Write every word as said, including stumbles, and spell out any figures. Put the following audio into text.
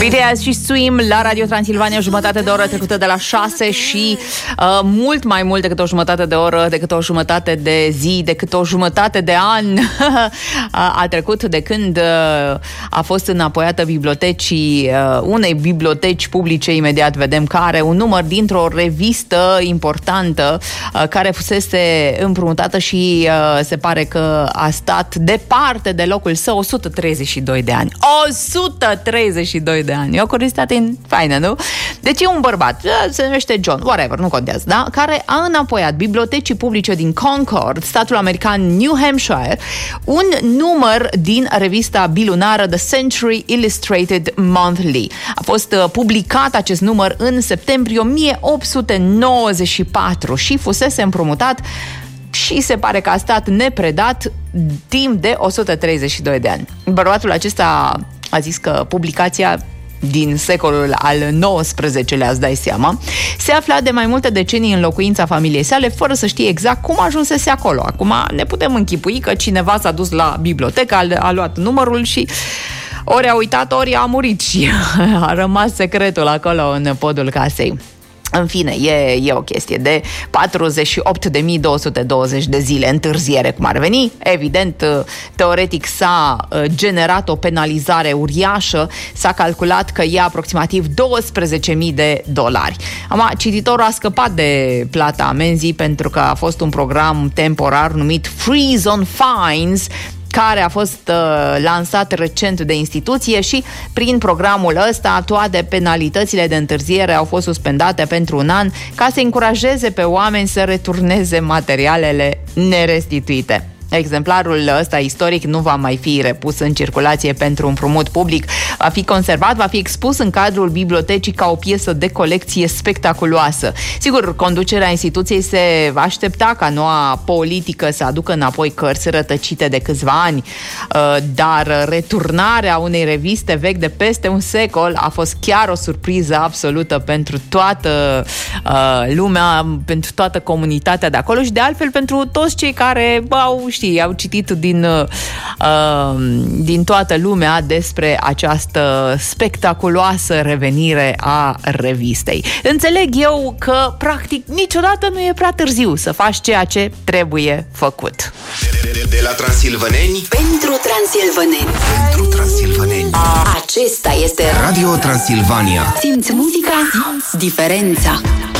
Criterias și Swim la Radio Transilvania, jumătate de oră trecută de la șase și uh, mult mai mult decât o jumătate de oră, decât o jumătate de zi, decât o jumătate de an a trecut de când uh, a fost înapoiată bibliotecii, uh, unei biblioteci publice, imediat vedem care, un număr dintr-o revistă importantă uh, care fusese împrumutată și uh, se pare că a stat departe de locul său o sută treizeci și doi de ani. o sută treizeci și doi de ani. E o curiozitate faină, nu? Deci e un bărbat, se numește John, whatever, nu contează, da? Care a înapoiat bibliotecii publice din Concord, statul american New Hampshire, un număr din revista bilunară The Century Illustrated Monthly. A fost publicat acest număr în septembrie o mie opt sute nouăzeci și patru și fusese împrumutat și se pare că a stat nepredat timp de o sută treizeci și doi de ani. Bărbatul acesta a zis că publicația din secolul al nouăsprezecelea, îți dai seama, se afla de mai multe decenii în locuința familiei sale, fără să știe exact cum ajunsese acolo. Acum ne putem închipui că cineva s-a dus la bibliotecă, a, a luat numărul și ori a uitat, ori a murit și a rămas secretul acolo în podul casei. În fine, e, e o chestie de patruzeci și opt de mii două sute douăzeci de zile întârziere, cum ar veni. Evident, teoretic s-a generat o penalizare uriașă, s-a calculat că e aproximativ douăsprezece mii de dolari. Ama, cititorul a scăpat de plata amenzii pentru că a fost un program temporar numit Freeze on Fines, care a fost uh, lansat recent de instituție și prin programul ăsta toate penalitățile de întârziere au fost suspendate pentru un an ca să încurajeze pe oameni să returneze materialele nerestituite. Exemplarul ăsta istoric nu va mai fi repus în circulație pentru împrumut public, va fi conservat, va fi expus în cadrul bibliotecii ca o piesă de colecție spectaculoasă. Sigur, conducerea instituției se va aștepta ca noua politică să aducă înapoi cărți rătăcite de câțiva ani, dar returnarea unei reviste vechi de peste un secol a fost chiar o surpriză absolută pentru toată lumea, pentru toată comunitatea de acolo și de altfel pentru toți cei care au știi, au citit din, uh, din toată lumea despre această spectaculoasă revenire a revistei. Înțeleg eu că, practic, niciodată nu e prea târziu să faci ceea ce trebuie făcut. De, de, de la Transilvăneni pentru Transilvăneni. Pentru Transilvăneni. Acesta este Radio Transilvania. Simți muzica, simți diferența.